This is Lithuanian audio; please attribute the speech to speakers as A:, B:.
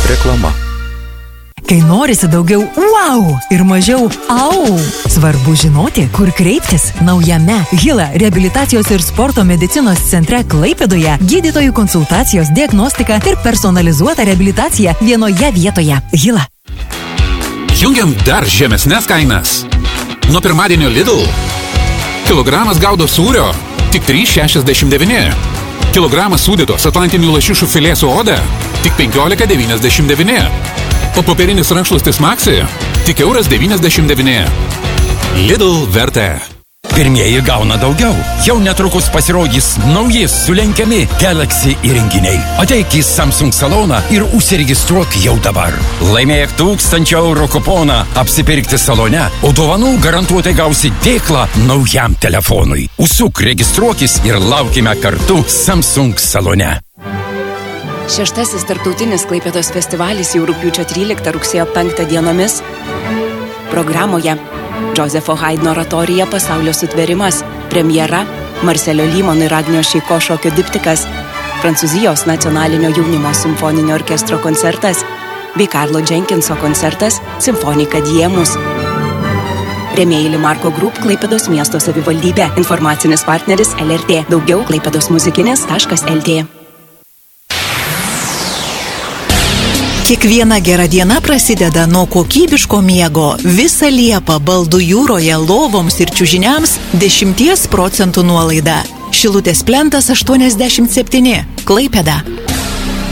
A: Reklama.
B: Kai norisi daugiau wow ir mažiau au, svarbu žinoti, kur kreiptis. Naujame Hila reabilitacijos ir sporto medicinos centre Klaipėdoje gydytojų konsultacijos, diagnostika ir personalizuota reabilitacija vienoje vietoje. Hila.
C: Jungiam dar žemesnes kainas. Nuo pirmadienio Lidl. Kilogramas gaudo sūrio tik 3,69. Kilogramas sūdytos atlantinių lašišų filė su oda tik 15,99. O popierinis rankšluostis Maxi tik €1,99. Lidl vertė.
D: Pirmieji gauna daugiau. Jau netrukus pasirodys nauji sulenkiami Galaxy įrenginiai. Ateik į Samsung saloną ir užsiregistruok jau dabar. Laimėk 1000 eurų kuponą apsipirkti salone, o dovanų garantuotai gausi dėklą naujam telefonui. Užsuk, registruokis ir laukime kartu Samsung salone.
E: 6. tarptautinis Klaipėdos festivalis jau rugpjūčio 13 rugsėjo 5 dienomis. Programoje Džozefo Haidno oratorija Pasaulio sutvėrimas, premjera Marcelio Lymono ir Agnio Šeiko šokio diptikas, Prancūzijos nacionalinio jaunimo simfoninio orkestro koncertas bei Karlo Jenkinso koncertas Simfonika Diemus. Rėmėjai Limarko Group, Klaipėdos miesto savivaldybė. Informacinis partneris LRT. Daugiau klaipėdosmuzikinis.lt.
B: Kiekviena gera diena prasideda nuo kokybiško miego. Visą Liepą Baldų jūroje lovoms ir čiužiniams 10% nuolaida. Šilutės plentas 87. Klaipėda.